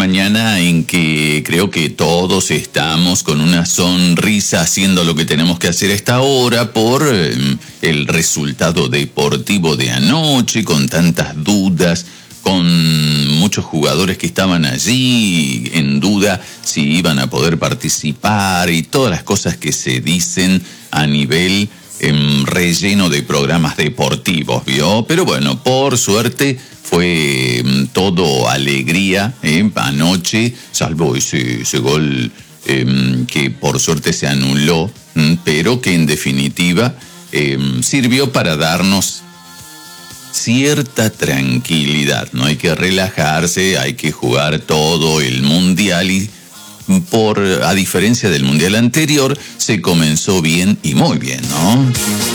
mañana en que creo que todos estamos con una sonrisa haciendo lo que tenemos que hacer a esta hora por el resultado deportivo de anoche, con tantas dudas, con muchos jugadores que estaban allí en duda si iban a poder participar y todas las cosas que se dicen a nivel relleno de programas deportivos, ¿vio? Pero bueno, por suerte fue todo alegría anoche, salvo ese gol que por suerte se anuló, pero que en definitiva sirvió para darnos cierta tranquilidad. No hay que relajarse, hay que jugar todo el mundial y a diferencia del mundial anterior, se comenzó bien y muy bien, ¿no?